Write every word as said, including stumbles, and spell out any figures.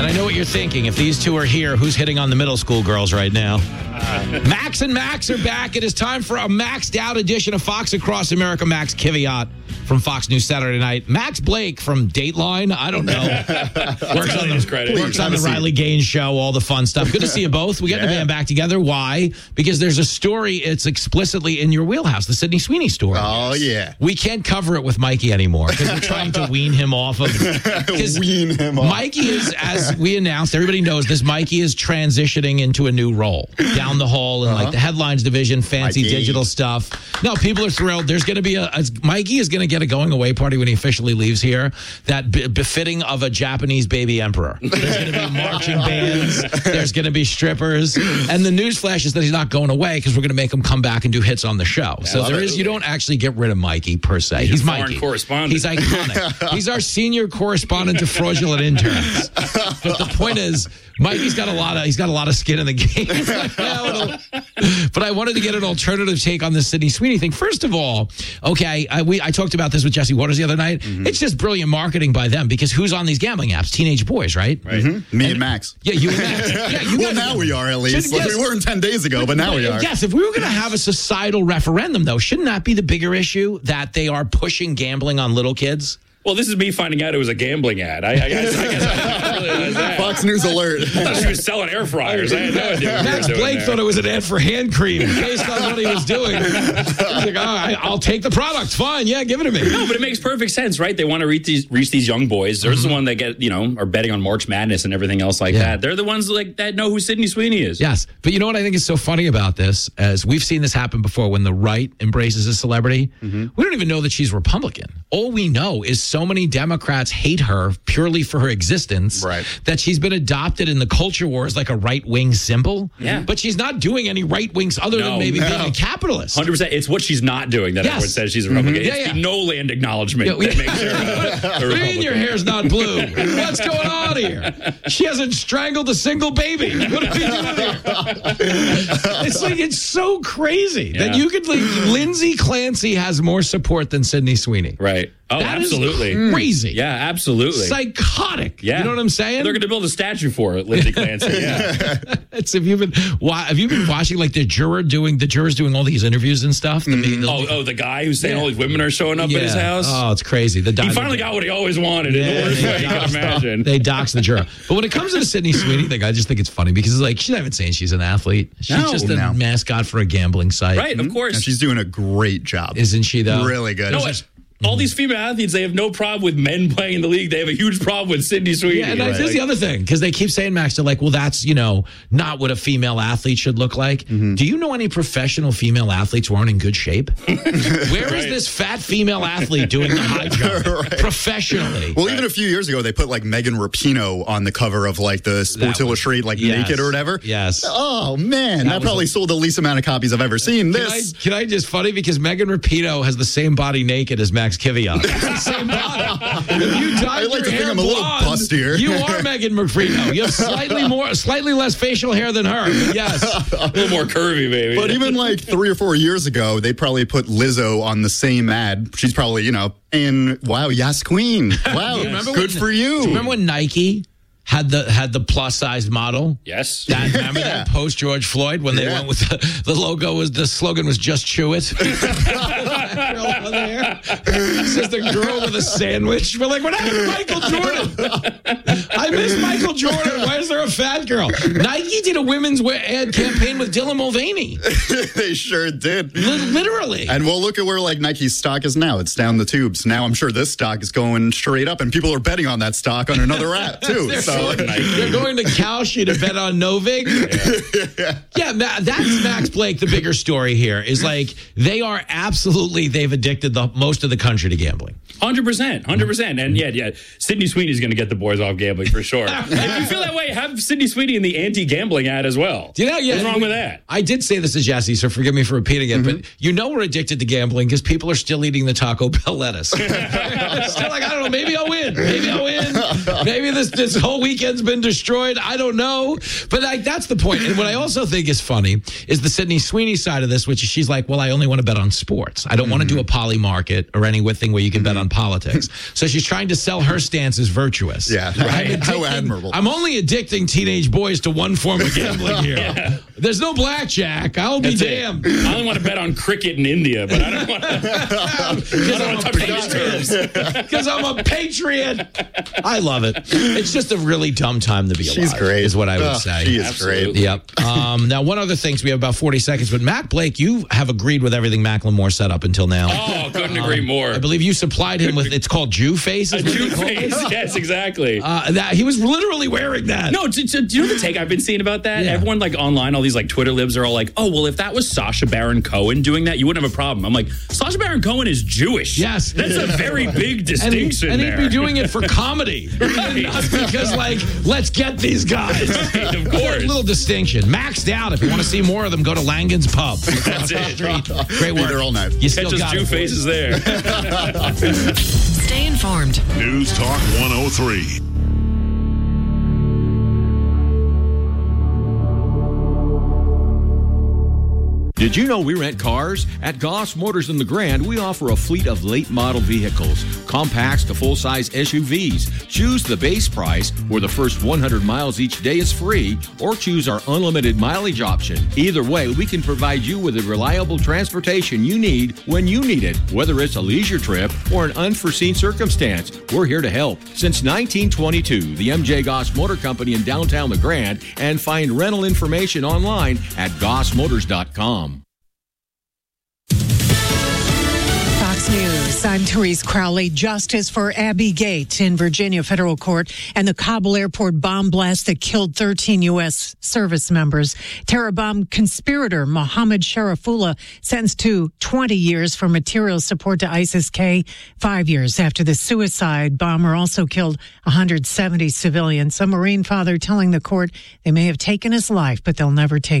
And I know what you're thinking. If these two are here, who's hitting on the middle school girls right now? Max and Max are back. It is time for a maxed out edition of Fox Across America. Max Kiviat from Fox News Saturday Night. Max Blake from Dateline. I don't know. works on, the, works on the Riley Gaines show, all the fun stuff. Good to see you both. We got yeah. the band back together. Why? Because there's a story. It's explicitly in your wheelhouse, the Sydney Sweeney story. Oh, yeah. We can't cover it with Mikey anymore because we're trying to wean him off of Wean him off. Mikey is, as we announced, everybody knows this, Mikey is transitioning into a new role down the hall in uh-huh. like the headlines division, fancy Mikey. digital stuff. No, people are thrilled. There's going to be a, a Mikey is going to get a going away party when he officially leaves here that b- befitting of a Japanese baby emperor. There's going to be marching bands. There's going to be strippers. And the news flash is that he's not going away because we're going to make him come back and do hits on the show. Yeah, so there is, you don't actually get rid of Mikey per se. He's, he's foreign Mikey. correspondent. He's iconic. He's our senior correspondent to fraudulent interns. But the point is, Mikey's got a lot of he's got a lot of skin in the game right now. But I wanted to get an alternative take on the Sydney Sweeney thing. First of all, okay, I, we I talked about this with Jesse Waters the other night. Mm-hmm. It's just brilliant marketing by them because who's on these gambling apps? Teenage boys, right? Right. Mm-hmm. Me and, and Max. Yeah, you and Max. Yeah, you well, now we are at least. Should, like yes. We weren't ten days ago, but now we are. Yes, if we were going to have a societal referendum, though, shouldn't that be the bigger issue that they are pushing gambling on little kids? Well, this is me finding out it was a gambling ad. I, I guess I, guess I didn't realize that. Fox News alert. I thought she was selling air fryers. I had no idea what Max Blake there. thought it was an ad for hand cream based on what he was doing. He's like, oh, I, I'll take the product. Fine. Yeah, give it to me. No, but it makes perfect sense, right? They want to reach these, reach these young boys. They're mm-hmm. the one that get, you know, are betting on March Madness and everything else like yeah. that. They're the ones like that know who Sydney Sweeney is. Yes. But you know what I think is so funny about this? As we've seen this happen before when the right embraces a celebrity, mm-hmm. we don't even know that she's Republican. All we know is so many Democrats hate her purely for her existence right. that she's been adopted in the culture wars like a right-wing symbol. Yeah. But she's not doing any right wings other no, than maybe no. being a capitalist. one hundred percent. It's what she's not doing that yes. everyone says she's a Republican. Mm-hmm. It's yeah, yeah. the no land acknowledgement yeah, that makes her a, a Republican. Mean your hair's not blue. What's going on here? She hasn't strangled a single baby. What are we doing here? It's like, it's so crazy yeah. that you could, like, Lindsay Clancy has more support than Sydney Sweeney. Right. Oh, that absolutely. Is crazy. Yeah, absolutely. Psychotic. Yeah. You know what I'm saying? They're going to build a statue for it, Lindsay Clancy. Yeah. It's, have you been have you been watching like the juror doing the jurors doing all these interviews and stuff? Mm-hmm. The, the, oh, oh, the guy who's saying yeah. all these women are showing up yeah. at his house. Oh, it's crazy. The he finally got what he always wanted yeah, in the worst way you can imagine. They dox the juror. But when it comes to the Sydney Sweeney thing, I just think it's funny because it's like she's not even saying she's an athlete. She's no, just a no. mascot for a gambling site. Right, of course. And she's doing a great job. Isn't she though? Really good. No, all these female athletes, they have no problem with men playing in the league. They have a huge problem with Sydney Sweeney. Yeah, and right? here's like, the other thing, because they keep saying, Max, they're like, well, that's, you know, not what a female athlete should look like. Mm-hmm. Do you know any professional female athletes who aren't in good shape? Where right. is this fat female athlete doing the high jump right. professionally? Well, right. even a few years ago, they put like Megan Rapinoe on the cover of like the Sports was, Illustrated, like yes, naked or whatever. Yes. Oh, man. That, that probably a, sold the least amount of copies I've ever seen. Can This. I, can I just, funny, because Megan Rapinoe has the same body naked as Max Kiviat. Same body. If you dyed I like your to think hair I'm a little blonde, bustier. You are Megan Rapinoe. You have slightly more, slightly less facial hair than her. But yes, a little more curvy, baby. But even like three or four years ago, they probably put Lizzo on the same ad. She's probably, you know, in wow, yes, queen. Wow, good when, for you. Do you remember when Nike had the had the plus sized model? Yes. That, remember yeah. that post George Floyd when they yeah. went with the, the logo was the slogan was just chew it. It's just a girl with a sandwich. We're like, what happened to Michael Jordan? I miss Michael Jordan. Why is there a fat girl? Nike did a women's ad campaign with Dylan Mulvaney. They sure did. L- literally. And we'll look at where like Nike's stock is now. It's down the tubes. Now I'm sure this stock is going straight up, and people are betting on that stock on another app too. they're, so they're going to Kalshi to bet on Novig. Yeah, yeah, that's Max Blake. The bigger story here is like they are absolutely they've addicted the most of the country to gambling. one hundred percent, one hundred percent. And yeah, yeah, Sydney Sweeney's going to get the boys off gambling for sure. If you feel that way, have Sydney Sweeney in the anti-gambling ad as well. Do you know, yeah, what's wrong with that? I did say this to Jesse, so forgive me for repeating it, mm-hmm. but you know we're addicted to gambling because people are still eating the Taco Bell lettuce. Still like, I don't know, maybe I'll win. Maybe I'll win. maybe this this whole weekend's been destroyed. I don't know, but like that's the point. And what I also think is funny is the Sydney Sweeney side of this, which is she's like, well, I only want to bet on sports. I don't mm-hmm. want to do a poly market or any thing where you can bet on politics. So she's trying to sell her stance as virtuous. Yeah, right. How admirable. I'm only addicting teenage boys to one form of gambling here. Yeah. There's no blackjack. I'll be That's damned. It. I only want to bet on cricket in India, but I don't want to. Because I'm, Because I'm a patriot. I love it. It's just a really dumb time to be alive. She's great. Is what I would oh, say. She is Absolutely. great. Yep. Um, now, one other thing, so we have about forty seconds, but Mac Blake, you have agreed with everything Macklemore said up until now. Oh, couldn't agree um, more. I believe you supplied him with, it's called Jew face. A Jew face, yes, exactly. Uh, that He was literally wearing that. No, do, do you know the take I've been seeing about that? Yeah. Everyone, like, online, all these, like, Twitter libs are all like, oh, well, if that was Sacha Baron Cohen doing that, you wouldn't have a problem. I'm like, Sacha Baron Cohen is Jewish. Yes. That's a very big distinction And, he, and he'd there. be doing it for comedy. Right. Not because, like, let's get these guys. Right, of course. A little distinction. Maxed out. If you want to see more of them, go to Langan's Pub. That's it. Great work. Be there all night. You still Catch got us Jew it. faces there. Stay informed. News Talk one oh three. Did you know we rent cars? At Goss Motors in the Grand, we offer a fleet of late model vehicles, compacts to full-size S U Vs. Choose the base price, where the first one hundred miles each day is free, or choose our unlimited mileage option. Either way, we can provide you with the reliable transportation you need when you need it, whether it's a leisure trip or an unforeseen circumstance. We're here to help. Since nineteen twenty-two, the M J Goss Motor Company in downtown the Grand, and find rental information online at goss motors dot com. Fox News. I'm Therese Crowley. Justice for Abby Gate in Virginia federal court and the Kabul airport bomb blast that killed thirteen U S service members. Terror bomb conspirator Mohammed Sharifullah sentenced to twenty years for material support to ISIS-K, five years after the suicide bomber also killed one hundred seventy civilians. A Marine father telling the court they may have taken his life, but they'll never take